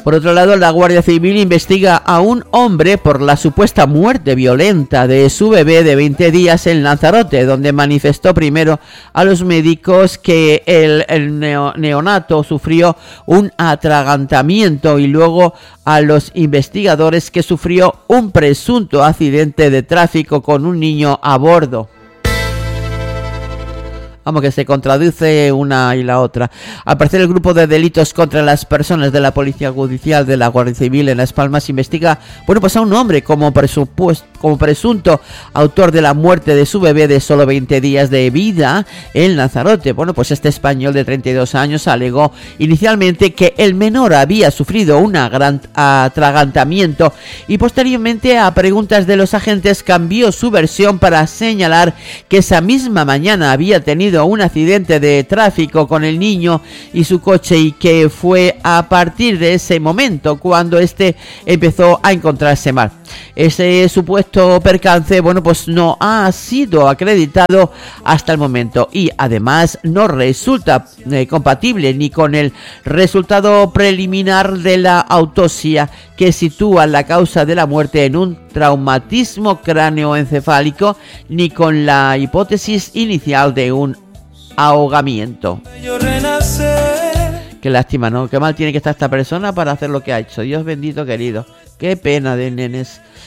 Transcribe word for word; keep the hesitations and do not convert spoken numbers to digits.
Por otro lado, la Guardia Civil investiga a un hombre por la supuesta muerte violenta de su bebé de veinte días en Lanzarote, donde manifestó primero a los médicos que el, el neo, neonato sufrió un atragantamiento y luego a los investigadores que sufrió un presunto accidente de tráfico con un niño a bordo. Vamos, que se contradice una y la otra. Al parecer, el grupo de delitos contra las personas de la Policía Judicial de la Guardia Civil en Las Palmas investiga, bueno, pues a un hombre como presupuesto, como presunto autor de la muerte de su bebé de solo veinte días de vida en Lanzarote. Bueno, pues este español de treinta y dos años alegó inicialmente que el menor había sufrido un gran atragantamiento y posteriormente, a preguntas de los agentes, cambió su versión para señalar que esa misma mañana había tenido un accidente de tráfico con el niño y su coche, y que fue a partir de ese momento cuando este empezó a encontrarse mal. Ese supuesto percance, bueno, pues no ha sido acreditado hasta el momento y además no resulta eh, compatible ni con el resultado preliminar de la autopsia, que sitúa la causa de la muerte en un traumatismo cráneoencefálico, ni con la hipótesis inicial de un ahogamiento. Qué lástima, ¿no? Qué mal tiene que estar esta persona para hacer lo que ha hecho. Dios bendito, querido. Qué pena de nenes.